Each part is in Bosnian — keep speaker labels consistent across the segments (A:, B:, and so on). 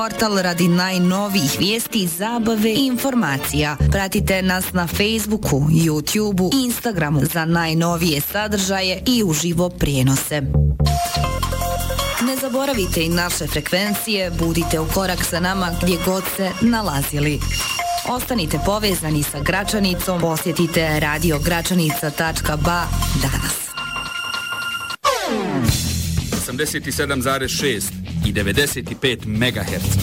A: Portal radi najnovijih vijesti, zabave i informacija. Pratite nas na Facebooku, YouTubeu, Instagramu za najnovije sadržaje i uživo prijenose. Ne zaboravite i naše frekvencije, budite u korak sa nama gdje god se nalazili. Ostanite povezani sa Gračanicom, posjetite radiogračanica.ba danas.
B: 87,6 i 95 MHz.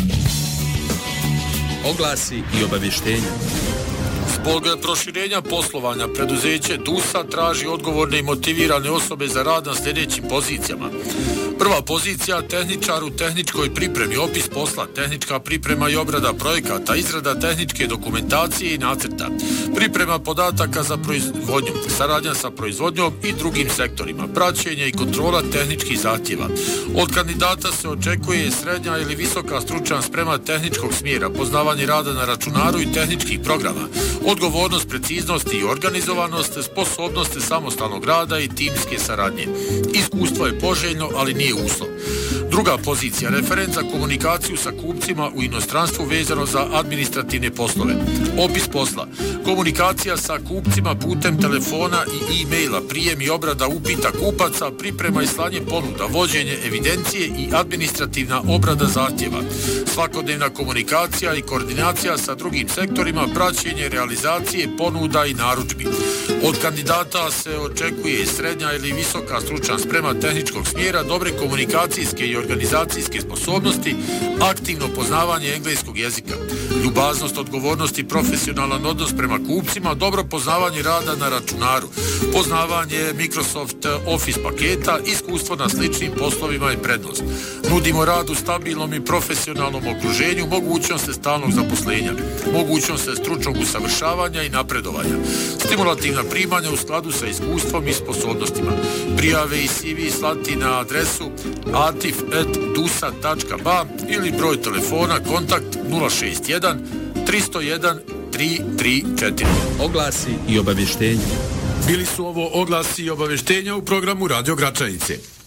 B: Oglasi i obavještenja.
C: Zbog proširenja poslovanja preduzeće DUSA traži odgovorne i motivirane osobe za rad na sljedećim pozicijama. Prva pozicija, tehničar u tehničkoj pripremi, opis posla, tehnička priprema i obrada projekata, izrada tehničke dokumentacije i nacrta, priprema podataka za proizvodnju, saradnja sa proizvodnjom i drugim sektorima, praćenje i kontrola tehničkih zahtjeva. Od kandidata se očekuje srednja ili visoka stručna sprema tehničkog smjera, poznavanje rada na računaru i tehničkih programa, odgovornost, preciznost i organizovanost, sposobnost samostalnog rada i timske saradnje. Iskustvo je poželjno, ali nije uslov. Druga pozicija, referent za komunikaciju sa kupcima u inostranstvu vezano za administrativne poslove. Opis posla, komunikacija sa kupcima putem telefona i e-maila, prijem i obrada upita kupaca, priprema i slanje ponuda, vođenje evidencije i administrativna obrada zahtjeva, svakodnevna komunikacija i koordinacija sa drugim sektorima, praćenje realizacije ponuda i narudžbi. Od kandidata se očekuje srednja ili visoka stručna sprema tehničkog smjera, dobre komunikacijske i organizacijske sposobnosti, aktivno poznavanje engleskog jezika, ljubaznost, odgovornost i profesionalan odnos prema kupcima, dobro poznavanje rada na računaru, poznavanje Microsoft Office paketa, iskustvo na sličnim poslovima i prednost. Nudimo rad u stabilnom i profesionalnom okruženju, mogućnost stalnog zaposlenja, mogućnost stručnog usavršavanja i napredovanja, stimulativna primanja u skladu sa iskustvom i sposobnostima. Prijave i CV slati na adresu atif@dusa.ba ili broj telefona kontakt 061 301 334.
B: Oglasi i obavještenja.
C: Bili su ovo oglasi i obavještenja u programu Radio Gračanice.